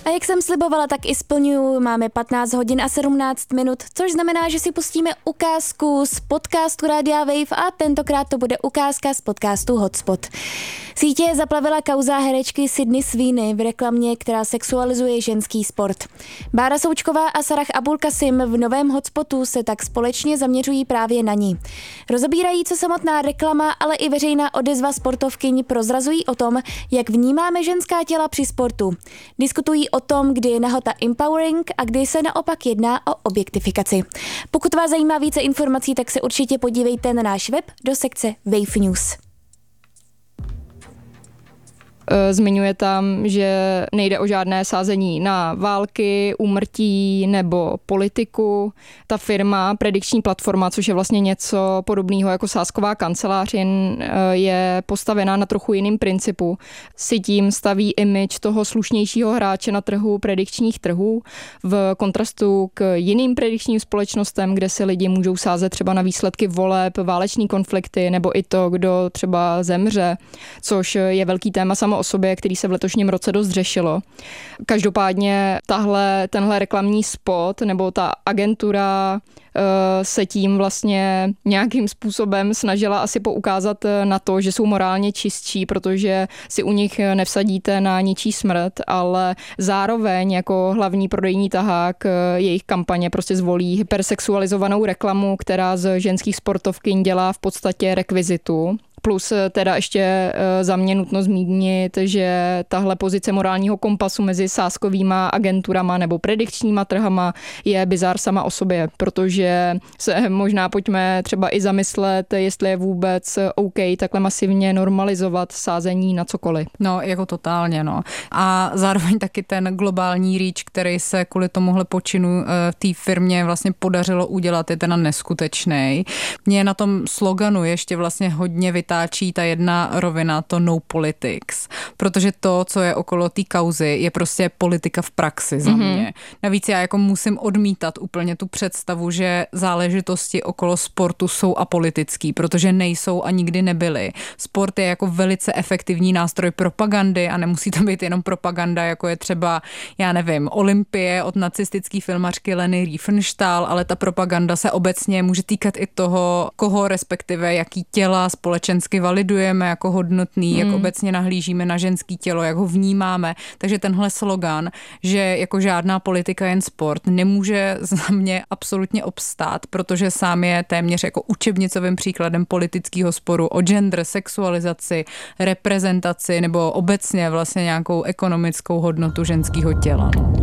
A jak jsem slibovala, tak i splňuju. Máme 15 hodin a 17 minut, což znamená, že si pustíme ukázku z podcastu Rádia Wave a tentokrát to bude ukázka z podcastu Hotspot. Sítě zaplavila kauza herečky Sydney Sweeney v reklamě, která sexualizuje ženský sport. Bára Součková a Sarah Abulkasim v novém Hotspotu se tak společně zaměřují právě na ní. Rozebírají, co samotná reklama, ale i veřejná odezva sportovkyň prozrazují o tom, jak vnímáme ženská těla při sportu. Diskutují o tom, kdy je nahota empowering a kdy se naopak jedná o objektifikaci. Pokud vás zajímá více informací, tak se určitě podívejte na náš web do sekce Wave News. Zmiňuje tam, že nejde o žádné sázení na války, úmrtí nebo politiku. Ta firma, predikční platforma, což je vlastně něco podobného jako sázková kancelář, jen je postavená na trochu jiným principu. Si tím staví image toho slušnějšího hráče na trhu predikčních trhů v kontrastu k jiným predikčním společnostem, kde si lidi můžou sázet třeba na výsledky voleb, váleční konflikty nebo i to, kdo třeba zemře, což je velký téma samo o sobě, který se v letošním roce dost řešilo. Každopádně tenhle reklamní spot nebo ta agentura se tím vlastně nějakým způsobem snažila asi poukázat na to, že jsou morálně čistší, protože si u nich nevsadíte na ničí smrt, ale zároveň jako hlavní prodejní tahák jejich kampaně prostě zvolí hypersexualizovanou reklamu, která z ženských sportovkyň dělá v podstatě rekvizitu. Plus teda ještě za mě nutno zmínit, že tahle pozice morálního kompasu mezi sázkovýma agenturama nebo predikčníma trhama je bizár sama o sobě, protože se možná pojďme třeba i zamyslet, jestli je vůbec OK takhle masivně normalizovat sázení na cokoliv. No, jako totálně, no. A zároveň taky ten globální reach, který se kvůli tomuhle počinu v té firmě vlastně podařilo udělat, je teda neskutečný. Mě na tom sloganu ještě vlastně hodně vytáčí ta jedna rovina, to no politics, protože to, co je okolo té kauzy, je prostě politika v praxi za mě. Navíc já jako musím odmítat úplně tu představu, že záležitosti okolo sportu jsou apolitický, protože nejsou a nikdy nebyly. Sport je jako velice efektivní nástroj propagandy a nemusí to být jenom propaganda, jako je třeba, já nevím, Olympie od nacistické filmařky Leni Riefenstahl, ale ta propaganda se obecně může týkat i toho, koho respektive jaký těla společensky validujeme jako hodnotný, jak obecně nahlížíme na ženský tělo, jak ho vnímáme. Takže tenhle slogan, že jako žádná politika, jen sport, nemůže za mě absolutně obstát, protože sám je téměř jako učebnicovým příkladem politického sporu o gender, sexualizaci, reprezentaci nebo obecně vlastně nějakou ekonomickou hodnotu ženského těla. No.